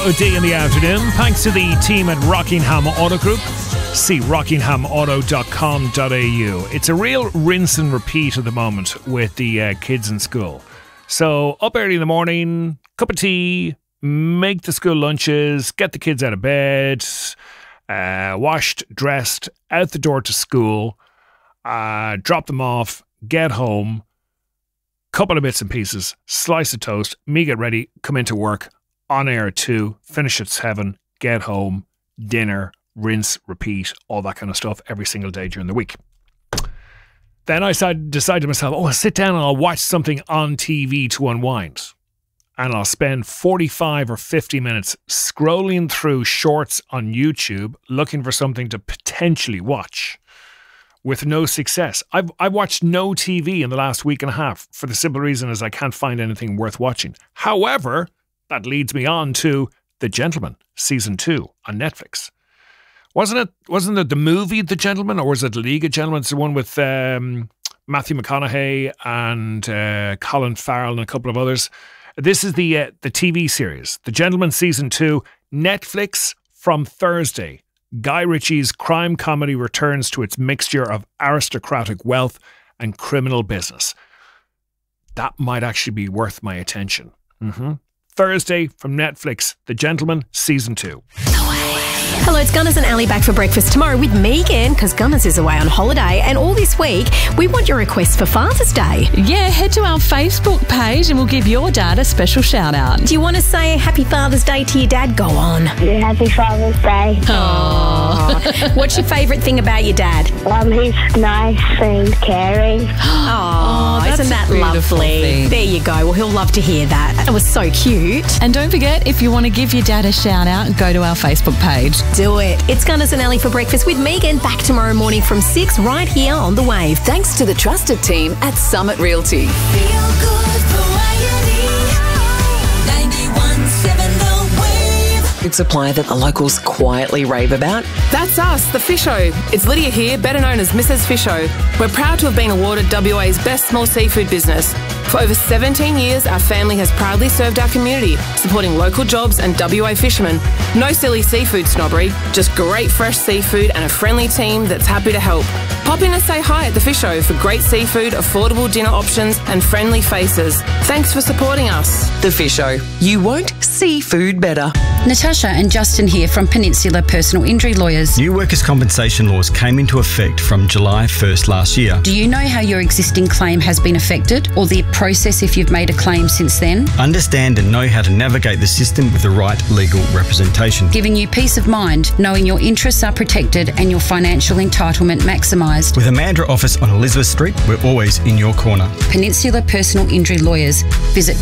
D in the afternoon. Thanks to the team at Rockingham Auto Group. See rockinghamauto.com.au. It's a real rinse and repeat at the moment with the kids in school. So up early in the morning, cup of tea, make the school lunches, get the kids out of bed, washed, dressed, out the door to school, drop them off, get home, couple of bits and pieces, slice of toast, me get ready, come into work, on air at 2, finish at 7, get home, dinner, rinse, repeat, all that kind of stuff every single day during the week. Then I decided to myself, I'll sit down and I'll watch something on TV to unwind. And I'll spend 45 or 50 minutes scrolling through shorts on YouTube looking for something to potentially watch. With no success. I've watched no TV in the last week and a half for the simple reason is I can't find anything worth watching. However, that leads me on to The Gentleman, Season 2 on Netflix. Wasn't it the movie The Gentleman, or was it League of Gentlemen? It's the one with Matthew McConaughey and Colin Farrell and a couple of others. This is the TV series, The Gentleman Season 2, Netflix from Thursday. Guy Ritchie's crime comedy returns to its mixture of aristocratic wealth and criminal business. That might actually be worth my attention. Thursday from Netflix, The Gentleman, Season 2. Hello, it's Gunners and Ali back for breakfast tomorrow with Megan, because Gunners is away on holiday. And all this week, we want your requests for Father's Day. Yeah, head to our Facebook page and we'll give your dad a special shout out. Do you want to say Happy Father's Day to your dad? Go on. Yeah, Happy Father's Day. Aww. What's your favourite thing about your dad? He's nice and caring. Oh, isn't that lovely? Thing. There you go. Well, he'll love to hear that. That was so cute. And don't forget, if you want to give your dad a shout out, go to our Facebook page. Do it. It's Gunners and Ali for breakfast with Megan. Back tomorrow morning from 6 right here on The Wave. Thanks to the trusted team at Summit Realty. Feel good variety. 91.7 The Wave. Food supply that the locals quietly rave about. That's us, the Fisho. It's Lydia here, better known as Mrs. Fisho. We're proud to have been awarded WA's Best Small Seafood Business. For over 17 years, our family has proudly served our community, supporting local jobs and WA fishermen. No silly seafood snobbery, just great fresh seafood and a friendly team that's happy to help. Pop in and say hi at the Fisho for great seafood, affordable dinner options and friendly faces. Thanks for supporting us. The Fisho. You won't see food better. Natasha and Justin here from Peninsula Personal Injury Lawyers. New workers' compensation laws came into effect from July 1st last year. Do you know how your existing claim has been affected, or the process if you've made a claim since then? Understand and know how to navigate the system with the right legal representation. Giving you peace of mind, knowing your interests are protected and your financial entitlement maximised. With a Mandurah office on Elizabeth Street, we're always in your corner. Peninsula Personal Injury Lawyers. Visit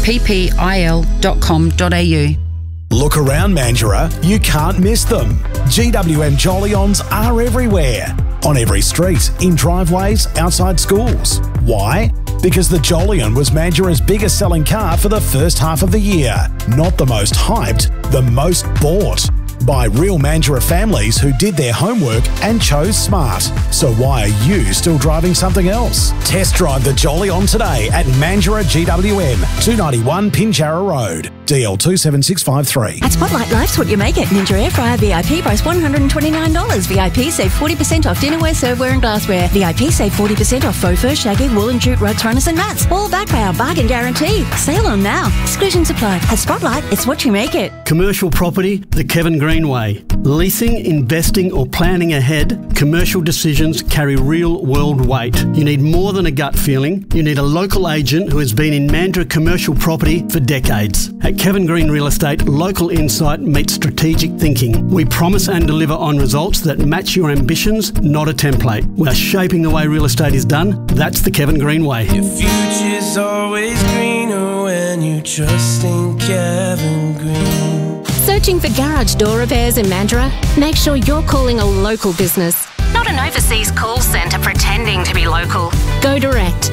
ppil.com.au. Look around Mandurah, you can't miss them. GWM Jollions are everywhere. On every street, in driveways, outside schools. Why? Because the Jollion was Mandurah's biggest selling car for the first half of the year. Not the most hyped, the most bought. By real Mandurah families who did their homework and chose smart. So why are you still driving something else? Test drive the Jollion today at Mandurah GWM, 291 Pinjarra Road, DL 27653. At Spotlight, life's what you make it. Ninja Air Fryer VIP price $129. VIP save 40% off dinnerware, serveware and glassware. VIP save 40% off faux fur, shaggy, wool and jute rugs, runners and mats. All backed by our bargain guarantee. Sale on now. Exclusions apply. At Spotlight, it's what you make it. Commercial property, the Kevin Green way. Leasing, investing or planning ahead, commercial decisions carry real-world weight. You need more than a gut feeling. You need a local agent who has been in Mandurah commercial property for decades. At Kevin Green Real Estate, local insight meets strategic thinking. We promise and deliver on results that match your ambitions, not a template. We're shaping the way real estate is done. That's the Kevin Green way. Your future's always greener when you trust in Kevin Green. Searching for garage door repairs in Mandurah? Make sure you're calling a local business, not an overseas call centre pretending to be local. Go direct.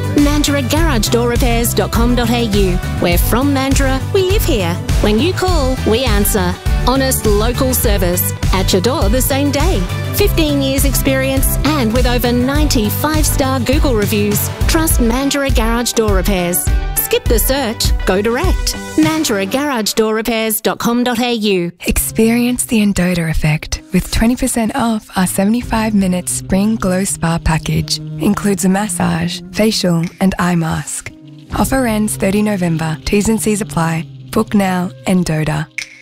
MandurahGarageDoorRepairs.com.au. We're from Mandurah, we live here. When you call, we answer. Honest local service. At your door the same day. 15 years experience and with over 90 5-star Google reviews. Trust Mandurah Garage Door Repairs. Skip the search. Go direct. ManduraGarageDoorRepairs.com.au. Experience the Endota effect with 20% off our 75-minute Spring Glow Spa package. Includes a massage, facial and eye mask. Offer ends 30 November. T's and C's apply. Book now, Endota.